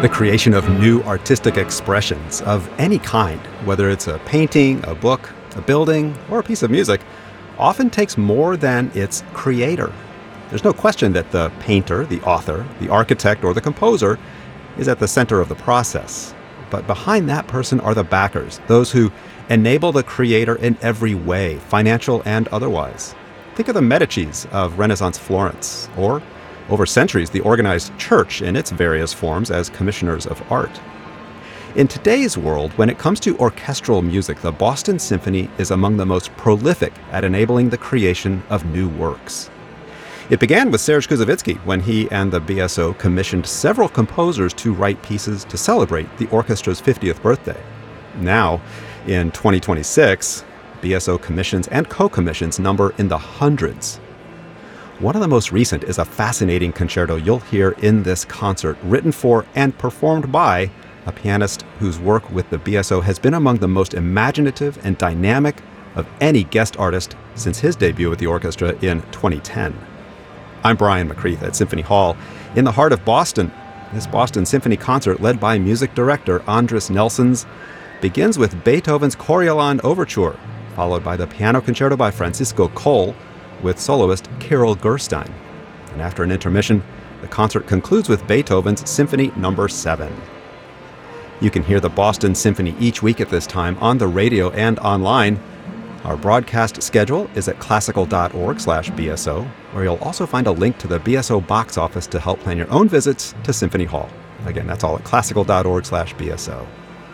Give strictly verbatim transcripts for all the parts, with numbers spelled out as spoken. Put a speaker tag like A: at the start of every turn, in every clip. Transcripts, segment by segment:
A: The creation of new artistic expressions of any kind, whether it's a painting, a book, a building, or a piece of music, often takes more than its creator. There's no question that the painter, the author, the architect, or the composer is at the center of the process. But behind that person are the backers, those who enable the creator in every way, financial and otherwise. Think of the Medicis of Renaissance Florence, or over centuries, the organized church in its various forms as commissioners of art. In today's world, when it comes to orchestral music, the Boston Symphony is among the most prolific at enabling the creation of new works. It began with Serge Koussevitzky when he and the B S O commissioned several composers to write pieces to celebrate the orchestra's fiftieth birthday. Now, in twenty twenty-six, B S O commissions and co-commissions number in the hundreds. One of the most recent is a fascinating concerto you'll hear in this concert, written for and performed by a pianist whose work with the B S O has been among the most imaginative and dynamic of any guest artist since his debut with the orchestra in twenty ten. I'm Brian McCreath at Symphony Hall in the heart of Boston. This Boston Symphony concert, led by music director Andris Nelsons, begins with Beethoven's Coriolan Overture, followed by the piano concerto by Francisco Coll, with soloist Kirill Gerstein. And after an intermission, the concert concludes with Beethoven's Symphony Number seven. You can hear the Boston Symphony each week at this time on the radio and online. Our broadcast schedule is at classical.org slash BSO, where you'll also find a link to the B S O box office to help plan your own visits to Symphony Hall. Again, that's all at classical.org slash BSO.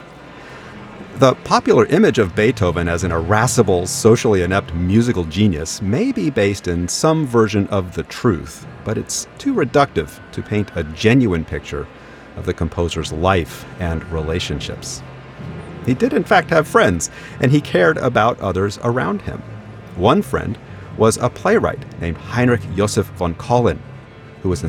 A: The popular image of Beethoven as an irascible, socially inept musical genius may be based in some version of the truth, but it's too reductive to paint a genuine picture of the composer's life and relationships. He did in fact have friends, and he cared about others around him. One friend was a playwright named Heinrich Joseph von Collin, who was